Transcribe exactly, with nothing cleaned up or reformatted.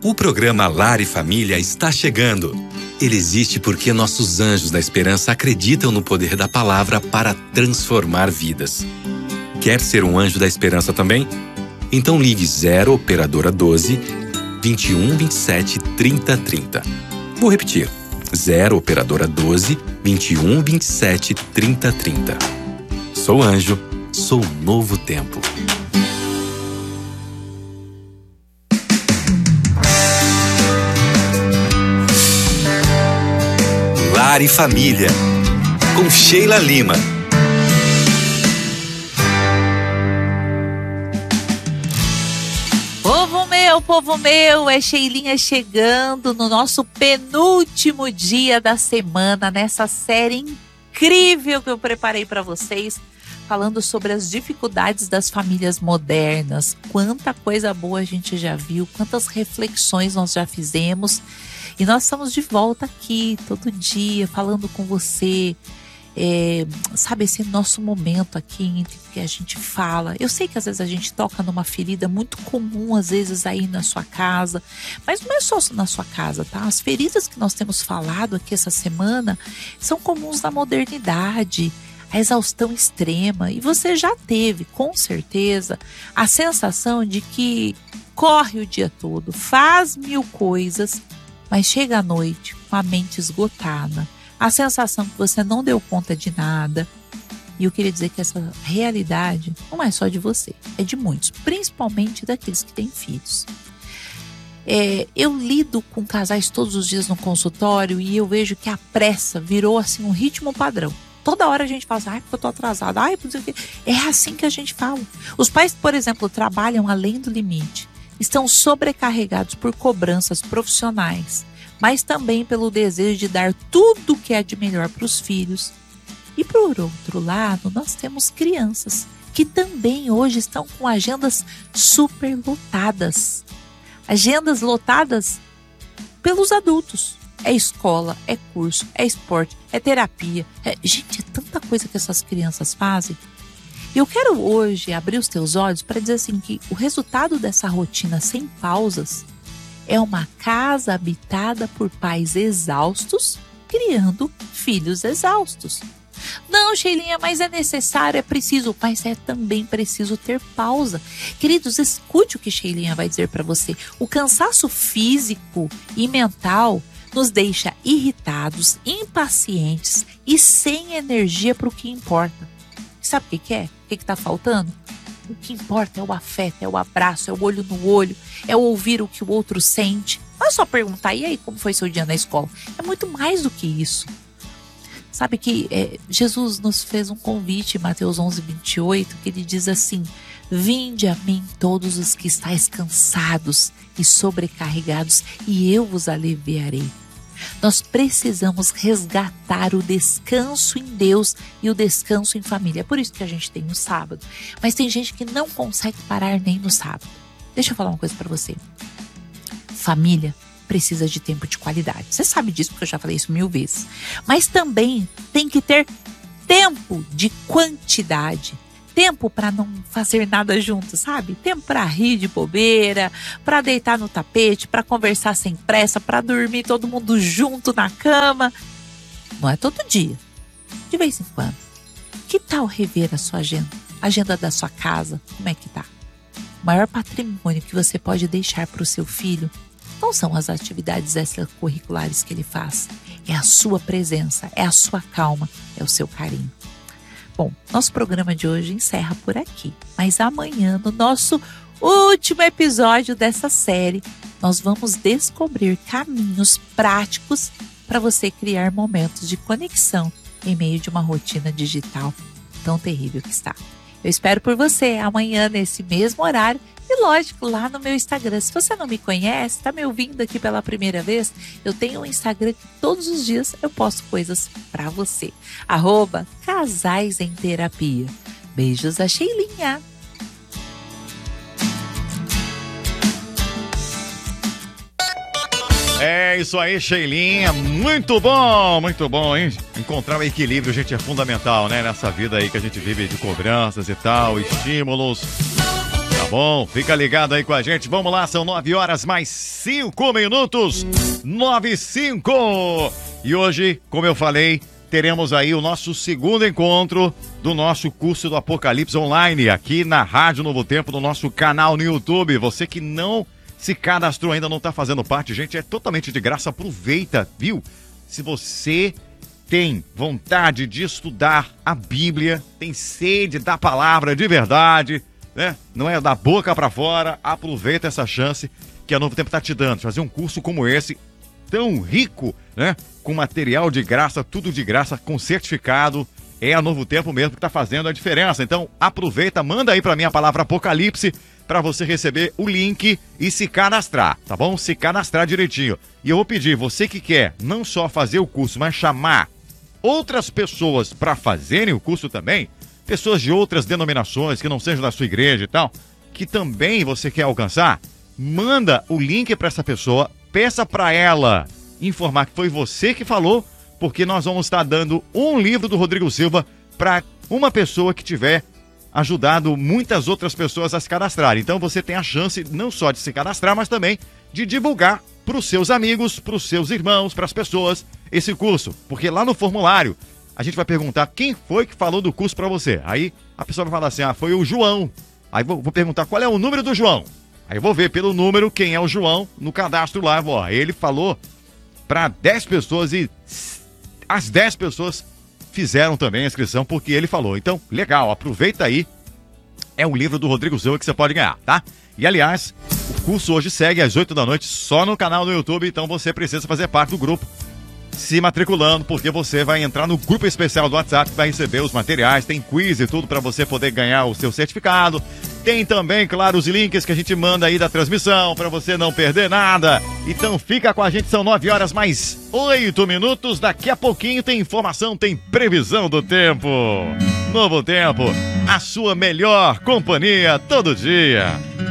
O programa Lar e Família está chegando. Ele existe porque nossos anjos da esperança acreditam no poder da palavra para transformar vidas. Quer ser um anjo da esperança também? Então ligue zero operadora doze, vinte e um, vinte e sete, trinta, trinta. Vou repetir. zero operadora doze, vinte e um, vinte e sete, trinta, trinta. Sou anjo, sou novo tempo. Lar e Família, com Sheila Lima. Povo meu, povo meu, é Sheilinha chegando no nosso penúltimo dia da semana, nessa série incrível que eu preparei para vocês, falando sobre as dificuldades das famílias modernas. Quanta coisa boa a gente já viu, quantas reflexões nós já fizemos. E nós estamos de volta aqui, todo dia, falando com você, é, sabe, esse nosso momento aqui entre que a gente fala. Eu sei que às vezes a gente toca numa ferida muito comum, às vezes aí na sua casa, mas não é só na sua casa, tá? As feridas que nós temos falado aqui essa semana são comuns na modernidade, a exaustão extrema. E você já teve, com certeza, a sensação de que corre o dia todo, faz mil coisas, mas chega à noite com a mente esgotada, a sensação que você não deu conta de nada. E eu queria dizer que essa realidade não é só de você, é de muitos, principalmente daqueles que têm filhos. É, eu lido com casais todos os dias no consultório e eu vejo que a pressa virou assim um ritmo padrão. Toda hora a gente fala assim, ai, porque eu tô atrasada, ai, porque... É assim que a gente fala. Os pais, por exemplo, trabalham além do limite. Estão sobrecarregados por cobranças profissionais, mas também pelo desejo de dar tudo o que é de melhor para os filhos. E por outro lado, nós temos crianças que também hoje estão com agendas super lotadas. Agendas lotadas pelos adultos. É escola, é curso, é esporte, é terapia. É... Gente, é tanta coisa que essas crianças fazem. Eu quero hoje abrir os teus olhos para dizer assim que o resultado dessa rotina sem pausas é uma casa habitada por pais exaustos, criando filhos exaustos. Não, Sheilinha, mas é necessário, é preciso, mas é também preciso ter pausa. Queridos, escute o que Sheilinha vai dizer para você. O cansaço físico e mental nos deixa irritados, impacientes e sem energia para o que importa. Sabe o que, que é? O que está faltando? O que importa é o afeto, é o abraço, é o olho no olho, é o ouvir o que o outro sente. Não é só perguntar, e aí, como foi seu dia na escola? É muito mais do que isso. Sabe que é, Jesus nos fez um convite em Mateus onze, vinte e oito, que ele diz assim: vinde a mim todos os que estáis cansados e sobrecarregados, e eu vos aliviarei. Nós precisamos resgatar o descanso em Deus e o descanso em família. É por isso que a gente tem no sábado. Mas tem gente que não consegue parar nem no sábado. Deixa eu falar uma coisa para você. Família precisa de tempo de qualidade. Você sabe disso porque eu já falei isso mil vezes. Mas também tem que ter tempo de quantidade. Tempo para não fazer nada junto, sabe? Tempo para rir de bobeira, para deitar no tapete, para conversar sem pressa, para dormir todo mundo junto na cama. Não é todo dia, de vez em quando. Que tal rever a sua agenda? A agenda da sua casa, como é que tá? O maior patrimônio que você pode deixar para o seu filho não são as atividades extracurriculares que ele faz. É a sua presença, é a sua calma, é o seu carinho. Bom, nosso programa de hoje encerra por aqui, mas amanhã, no nosso último episódio dessa série, nós vamos descobrir caminhos práticos para você criar momentos de conexão em meio de uma rotina digital tão terrível que está. Eu espero por você amanhã nesse mesmo horário e, lógico, lá no meu Instagram. Se você não me conhece, está me ouvindo aqui pela primeira vez, eu tenho um Instagram que todos os dias eu posto coisas para você. Arroba Casais em Terapia. Beijos a Sheilinha. É isso aí, Sheilinha. Muito bom, muito bom, hein? Encontrar o equilíbrio, gente, é fundamental, né? Nessa vida aí que a gente vive de cobranças e tal, estímulos. A bom? Fica ligado aí com a gente. Vamos lá, são nove horas mais cinco minutos. nove e cinco. E hoje, como eu falei, teremos aí o nosso segundo encontro do nosso curso do Apocalipse Online, aqui na Rádio Novo Tempo, no nosso canal no YouTube. Você que não se cadastrou ainda, não está fazendo parte, gente, é totalmente de graça, aproveita, viu? Se você tem vontade de estudar a Bíblia, tem sede da palavra de verdade, né? Não é da boca para fora, aproveita essa chance que a Novo Tempo está te dando, fazer um curso como esse, tão rico, né? Com material de graça, tudo de graça, com certificado. É a Novo Tempo mesmo que está fazendo a diferença. Então, aproveita, manda aí para mim a palavra Apocalipse para você receber o link e se cadastrar, tá bom? Se cadastrar direitinho. E eu vou pedir, você que quer não só fazer o curso, mas chamar outras pessoas para fazerem o curso também, pessoas de outras denominações que não sejam da sua igreja e tal, que também você quer alcançar, manda o link para essa pessoa, peça para ela informar que foi você que falou, porque nós vamos estar dando um livro do Rodrigo Silva para uma pessoa que tiver ajudado muitas outras pessoas a se cadastrarem. Então você tem a chance não só de se cadastrar, mas também de divulgar para os seus amigos, para os seus irmãos, para as pessoas esse curso. Porque lá no formulário a gente vai perguntar quem foi que falou do curso para você. Aí a pessoa vai falar assim, ah, foi o João. Aí vou, vou perguntar qual é o número do João. Aí eu vou ver pelo número quem é o João no cadastro lá. Ó, ele falou para dez pessoas e as dez pessoas fizeram também a inscrição porque ele falou. Então, legal, aproveita aí. É um livro do Rodrigo Silva que você pode ganhar, tá? E, aliás, o curso hoje segue às oito da noite só no canal do YouTube, então você precisa fazer parte do grupo se matriculando, porque você vai entrar no grupo especial do WhatsApp, vai receber os materiais, tem quiz e tudo para você poder ganhar o seu certificado. Tem também, claro, os links que a gente manda aí da transmissão para você não perder nada. Então fica com a gente, são nove horas mais oito minutos. Daqui a pouquinho tem informação, tem previsão do tempo. Novo Tempo, a sua melhor companhia todo dia.